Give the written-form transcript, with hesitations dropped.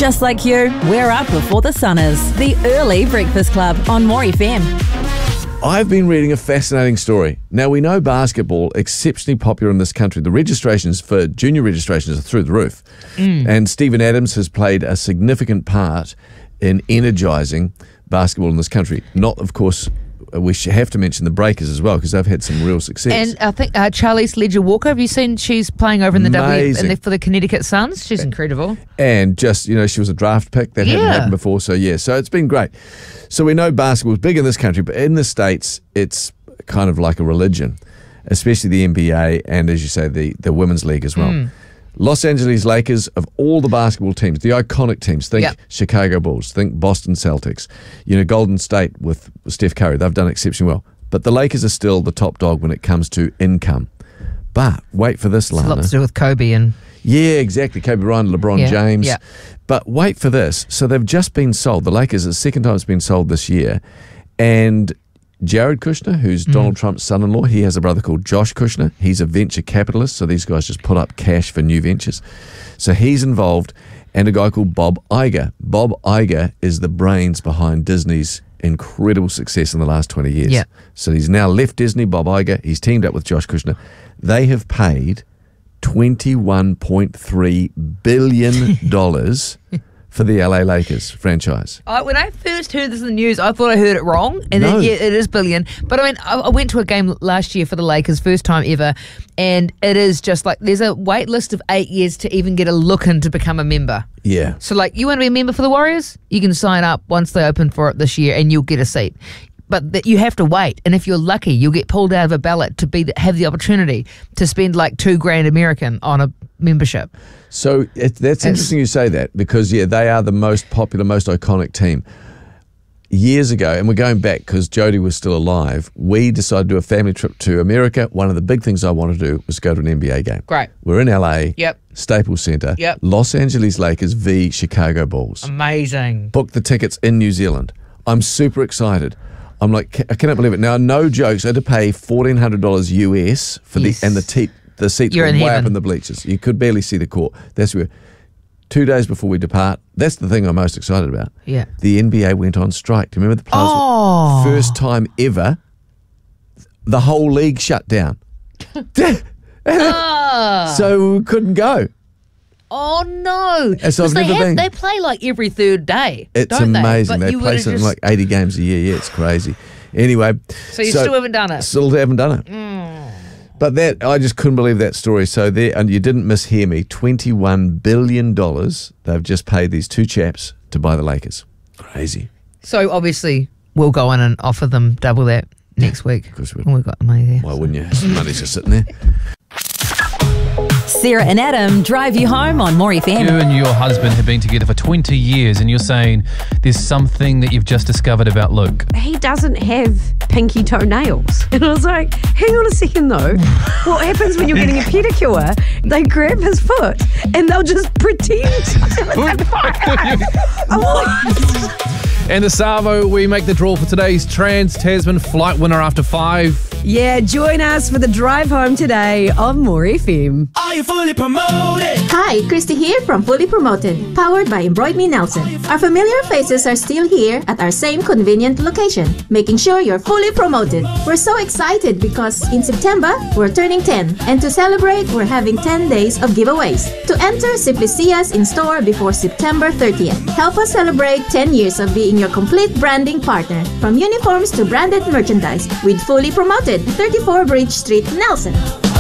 Just like you, we're up before the sun is. The Early Breakfast Club on More FM. I've been reading a fascinating story. Now, we know basketball exceptionally popular in this country. The registrations for junior registrations are through the roof. And Stephen Adams has played a significant part in energising basketball in this country. Not, of course, we have to mention the Breakers as well, because they've had some real success. And I think Charlize Ledger-Walker, have you seen she's playing over in the for the Connecticut Suns? She's incredible. And just, she was a draft pick. That hadn't happened before. So it's been great. So we know basketball is big in this country, but in the States, it's kind of like a religion, especially the NBA and, as you say, the Women's League as well. Los Angeles Lakers, of all the basketball teams, the iconic teams, think Chicago Bulls, think Boston Celtics, Golden State with Steph Curry, they've done exceptionally well. But the Lakers are still the top dog when it comes to income. But wait for this, Lana. It's a lot to do with Kobe and... Yeah, exactly. Kobe Bryant, LeBron James. Yeah. But wait for this. So they've just been sold. The Lakers, the second time it's been sold this year. And Jared Kushner, who's Donald Trump's son-in-law, he has a brother called Josh Kushner. He's a venture capitalist, so these guys just put up cash for new ventures. So he's involved, and a guy called Bob Iger. Bob Iger is the brains behind Disney's incredible success in the last 20 years. Yeah. So he's now left Disney, Bob Iger. He's teamed up with Josh Kushner. They have paid $21.3 billion for the LA Lakers franchise. When I first heard this in the news, I thought I heard it wrong. And then, it is billion. But I mean, I went to a game last year for the Lakers, first time ever. And it is just like, there's a wait list of 8 years to even get a look in to become a member. Yeah. So like, you want to be a member for the Warriors? You can sign up once they open for it this year and you'll get a seat. But you have to wait, and if you're lucky, you'll get pulled out of a ballot to have the opportunity to spend like $2,000 American on a membership. So that's interesting you say that, because they are the most popular, most iconic team. Years ago, and we're going back because Jody was still alive, we decided to do a family trip to America. One of the big things I wanted to do was go to an NBA game. Great. We're in LA. Yep. Staples Center. Yep. Los Angeles Lakers v Chicago Bulls. Amazing. Booked the tickets in New Zealand. I'm super excited. I'm like, I cannot believe it. Now, no jokes. I had to pay $1,400 US for the seats were way up in the bleachers. You could barely see the court. That's where 2 days before we depart. That's the thing I'm most excited about. Yeah. The NBA went on strike. Do you remember the players? First time ever, the whole league shut down. So we couldn't go. Oh, no. So they play like every third day. It's amazing. They play something like 80 games a year. Yeah, it's crazy. Anyway. So you still haven't done it? Still haven't done it. But I just couldn't believe that story. So and you didn't mishear me, $21 billion they've just paid these two chaps to buy the Lakers. Crazy. So obviously we'll go in and offer them double that next week. Of course we will. We've got the money there. Why wouldn't you? Money's just sitting there. Sarah and Adam drive you home on More FM. You and your husband have been together for 20 years and you're saying there's something that you've just discovered about Luke. He doesn't have pinky toenails. And I was like, hang on a second though. What happens when you're getting a pedicure? They grab his foot and they'll just pretend. And the Savo, we make the draw for today's Trans-Tasman flight winner after 5. Yeah, join us for the drive home today on More FM. Are you fully promoted? Hi, Christy here from Fully Promoted, powered by Embroid Me Nelson. Our familiar faces are still here at our same convenient location, making sure you're fully promoted. We're so excited because in September, we're turning 10. And to celebrate, we're having 10 days of giveaways. To enter, simply see us in store before September 30th. Help us celebrate 10 years of being your complete branding partner, from uniforms to branded merchandise, with Fully Promoted, 34 Bridge Street, Nelson.